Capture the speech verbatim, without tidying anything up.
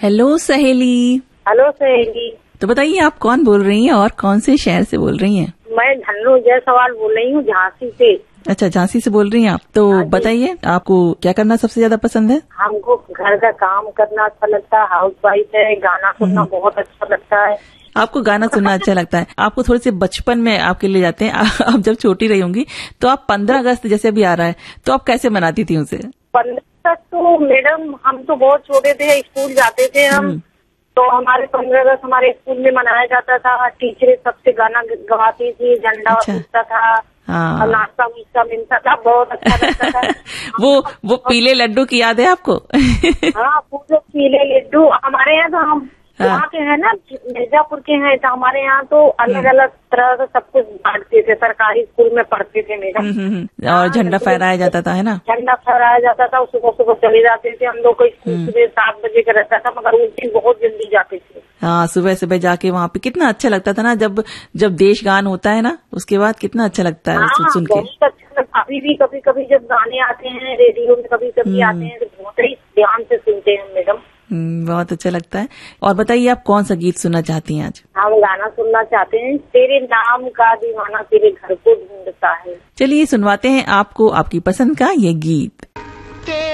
Hello सहेली। Hello सहेली। तो बताइए आप कौन बोल रही हैं और कौन से शहर से बोल रही हैं? मैं धन्नो जायसवाल बोल रही हूँ, झांसी से। अच्छा, झांसी से बोल रही हैं आप। तो बताइए आपको क्या करना सबसे ज्यादा पसंद है? हमको घर का काम करना अच्छा लगता है, हाउस वाइफ है, गाना सुनना बहुत अच्छा लगता है। आपको गाना सुनना अच्छा लगता है। आपको थोड़े से बचपन में आपके ले जाते हैं। आप जब छोटी रही होंगी तो आप पंद्रह अगस्त जैसे अभी आ रहा है तो आप कैसे मनाती थी उसे? पंद्रह अगस्त तो मैडम हम तो बहुत छोटे थे, स्कूल जाते थे हम, तो हमारे पंद्रह अगस्त हमारे स्कूल में मनाया जाता था। टीचरें सबसे गाना गवाती थी, झंडा उठता था, हाँ। नाश्ता वास्ता मिलता था, बहुत अच्छा लगता था। वो वो पीले लड्डू की याद है आपको? हाँ, पूरे पीले लड्डू। हमारे यहाँ तो हम यहाँ के हैं ना, मिर्जापुर के हैं, तो हमारे यहाँ तो अलग अलग तरह से सब कुछ बांटते थे। सरकारी स्कूल में पढ़ते थे मेरा, और झंडा फहराया जाता था, है ना? झंडा फहराया जाता था। सुबह सुबह चले जाते थे हम लोग को स्कूल, सुबह सात बजे का रहता था, मगर उस दिन बहुत जल्दी जाते थे। हाँ, सुबह सुबह जाके वहाँ पे कितना अच्छा लगता था ना, जब जब देश गान होता है ना, उसके बाद कितना अच्छा लगता है सुन सुन के। बहुत अच्छा लगता। अभी भी कभी कभी जब गाने आते हैं रेडियो में, कभी कभी आते हैं, तो बहुत ही ध्यान से सुनते हैं मैडम। हम्म, बहुत अच्छा लगता है। और बताइए आप कौन सा गीत सुनना चाहती हैं आज? हम गाना सुनना चाहते हैं, तेरे नाम का दीवाना तेरे घर को ढूंढता है। चलिए सुनवाते हैं आपको आपकी पसंद का ये गीत।